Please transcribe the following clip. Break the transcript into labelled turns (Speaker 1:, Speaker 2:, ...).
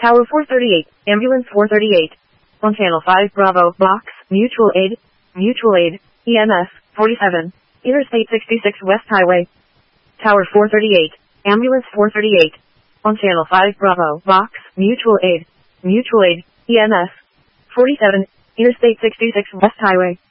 Speaker 1: Tower 438, Ambulance 438. On Channel 5 Bravo, Box, Mutual Aid, EMS, 47. Interstate 66 West Highway. Tower 438, Ambulance 438. On Channel 5 Bravo, Box, Mutual Aid, EMS, 47. Interstate 66 West Highway.